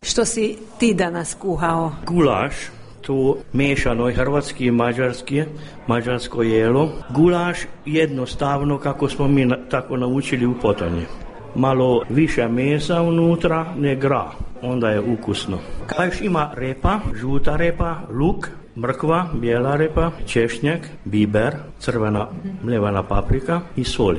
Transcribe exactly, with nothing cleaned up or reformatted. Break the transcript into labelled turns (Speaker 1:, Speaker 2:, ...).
Speaker 1: Što si ti danas kuhao?
Speaker 2: Gulaš, to mešano hrvatski i mađarski, mađarsko jelo. Gulaš jednostavno kako smo mi na, tako naučili u Potonji. Malo više mesa unutra, ne gra, onda je ukusno. Kajš ima repa, žuta repa, luk, mrkva, bijela repa, češnjak, biber, crvena mljevana paprika i sol.